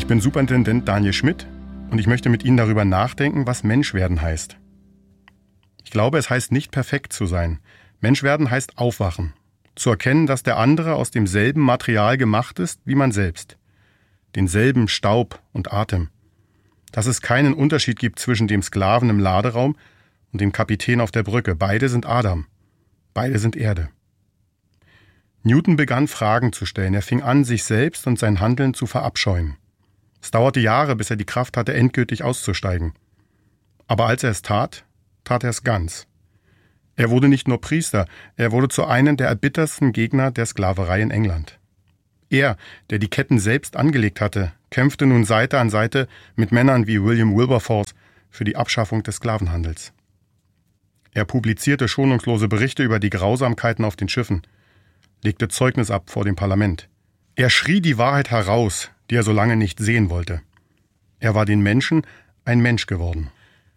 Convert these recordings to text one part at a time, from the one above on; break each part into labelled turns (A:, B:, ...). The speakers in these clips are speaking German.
A: Ich bin Superintendent Daniel Schmidt und ich möchte mit Ihnen darüber nachdenken, was Menschwerden heißt. Ich glaube, es heißt nicht perfekt zu sein. Menschwerden heißt aufwachen. Zu erkennen, dass der andere aus demselben Material gemacht ist wie man selbst. Denselben Staub und Atem. Dass es keinen Unterschied gibt zwischen dem Sklaven im Laderaum und dem Kapitän auf der Brücke. Beide sind Adam. Beide sind Erde. Newton begann Fragen zu stellen. Er fing an, sich selbst und sein Handeln zu verabscheuen. Es dauerte Jahre, bis er die Kraft hatte, endgültig auszusteigen. Aber als er es tat, tat er es ganz. Er wurde nicht nur Priester, er wurde zu einem der erbittersten Gegner der Sklaverei in England. Er, der die Ketten selbst angelegt hatte, kämpfte nun Seite an Seite mit Männern wie William Wilberforce für die Abschaffung des Sklavenhandels. Er publizierte schonungslose Berichte über die Grausamkeiten auf den Schiffen, legte Zeugnis ab vor dem Parlament. Er schrie die Wahrheit heraus, die er so lange nicht sehen wollte. Er war den Menschen ein Mensch geworden.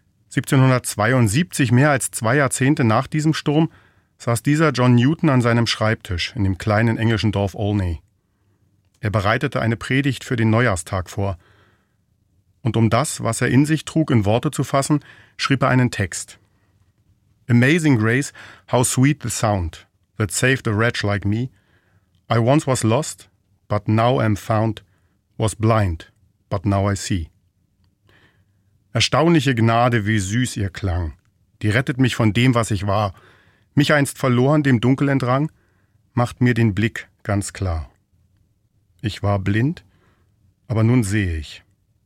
A: 1772, mehr als 2 Jahrzehnte nach diesem Sturm, saß dieser John Newton an seinem Schreibtisch in dem kleinen englischen Dorf Olney. Er bereitete eine Predigt für den Neujahrstag vor. Und um das, was er in sich trug, in Worte zu fassen, schrieb er einen Text. Amazing grace, how sweet the sound, that saved a wretch like me. I once was lost, but now am found, was blind, but now I see. Erstaunliche Gnade, wie süß ihr klang, die rettet mich von dem, was ich war, mich einst verloren, dem Dunkel entrang, macht mir den Blick ganz klar. Ich war blind, aber nun sehe ich.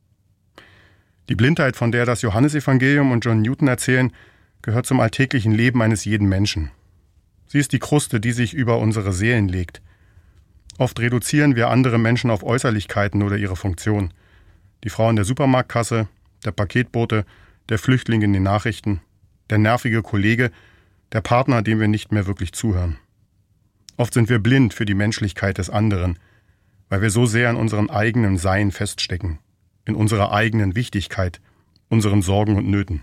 A: Die Blindheit, von der das Johannesevangelium und John Newton erzählen, gehört zum alltäglichen Leben eines jeden Menschen. Sie ist die Kruste, die sich über unsere Seelen legt. Oft reduzieren wir andere Menschen auf Äußerlichkeiten oder ihre Funktion. Die Frau in der Supermarktkasse, der Paketbote, der Flüchtling in den Nachrichten, der nervige Kollege, der Partner, dem wir nicht mehr wirklich zuhören. Oft sind wir blind für die Menschlichkeit des anderen, weil wir so sehr in unserem eigenen Sein feststecken, in unserer eigenen Wichtigkeit, unseren Sorgen und Nöten.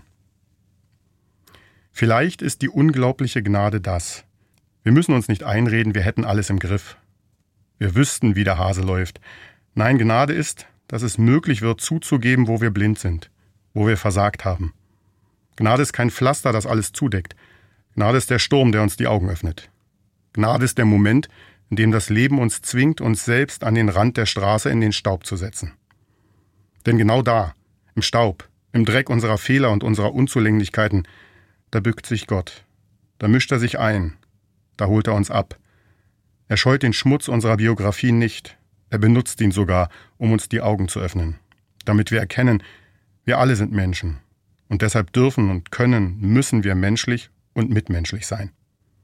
A: Vielleicht ist die unglaubliche Gnade das. Wir müssen uns nicht einreden, wir hätten alles im Griff. Wir wüssten, wie der Hase läuft. Nein, Gnade ist, dass es möglich wird, zuzugeben, wo wir blind sind, wo wir versagt haben. Gnade ist kein Pflaster, das alles zudeckt. Gnade ist der Sturm, der uns die Augen öffnet. Gnade ist der Moment, in dem das Leben uns zwingt, uns selbst an den Rand der Straße in den Staub zu setzen. Denn genau da, im Staub, im Dreck unserer Fehler und unserer Unzulänglichkeiten, da bückt sich Gott. Da mischt er sich ein. Da holt er uns ab. Er scheut den Schmutz unserer Biografien nicht. Er benutzt ihn sogar, um uns die Augen zu öffnen. Damit wir erkennen, wir alle sind Menschen. Und deshalb dürfen und können, müssen wir menschlich und mitmenschlich sein.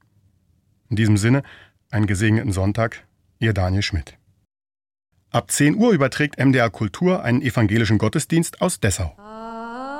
A: In diesem Sinne, einen gesegneten Sonntag, Ihr Daniel Schmidt. Ab 10 Uhr überträgt MDR Kultur einen evangelischen Gottesdienst aus Dessau.